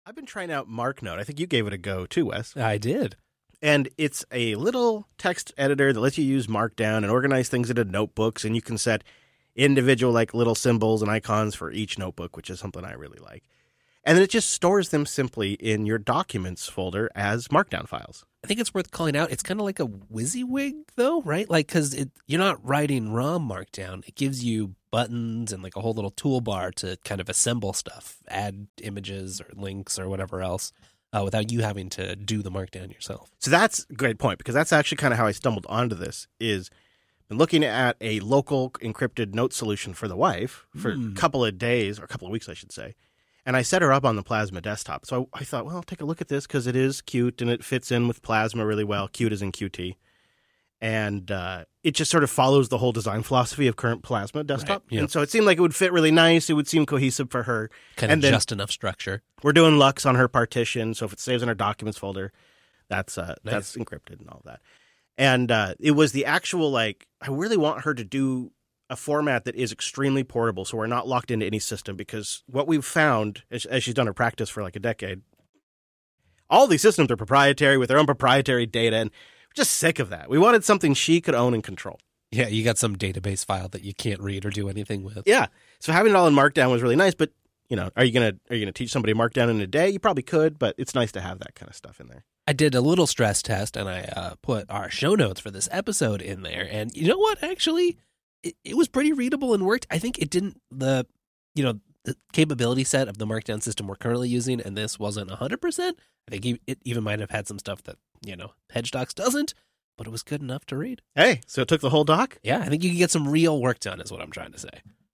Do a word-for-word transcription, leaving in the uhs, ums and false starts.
I've been trying out MarkNote. I think you gave it a go too, Wes. I did. And it's a little text editor that lets you use Markdown and organize things into notebooks, and you can set individual like little symbols and icons for each notebook, which is something I really like. And then it just stores them simply in your documents folder as Markdown files. I think it's worth calling out. It's kind of like a WYSIWYG, though, right? Like, because you're not writing raw Markdown. It gives you buttons and like a whole little toolbar to kind of assemble stuff, add images or links or whatever else, uh, without you having to do the Markdown yourself. So that's a great point, because that's actually kind of how I stumbled onto this, is been looking at a local encrypted note solution for the wife for mm. a couple of days, or a couple of weeks, I should say. And I set her up on the Plasma desktop. So I, I thought, well, I'll take a look at this because it is cute and it fits in with Plasma really well. Cute as in Q T. And uh, it just sort of follows the whole design philosophy of current Plasma desktop. Right, yep. And so it seemed like it would fit really nice. It would seem cohesive for her. Kind and of just enough structure. We're doing Lux on her partition. So if it saves in our documents folder, that's uh, nice. that's encrypted and all that. And uh, it was the actual, like, I really want her to do a format that is extremely portable, so we're not locked into any system, because what we've found, as, as she's done her practice for like a decade, all these systems are proprietary with their own proprietary data, and we're just sick of that. We wanted something she could own and control. Yeah, you got some database file that you can't read or do anything with. Yeah, so having it all in Markdown was really nice, but, you know, are you gonna are you gonna teach somebody Markdown in a day? You probably could, but it's nice to have that kind of stuff in there. I did a little stress test, and I uh, put our show notes for this episode in there, and you know what, actually... It, it was pretty readable and worked. I think it didn't, the, you know, the capability set of the Markdown system we're currently using, and this wasn't one hundred percent. I think it even might have had some stuff that, you know, HedgeDocs doesn't, but it was good enough to read. Hey, so it took the whole doc? Yeah, I think you can get some real work done is what I'm trying to say.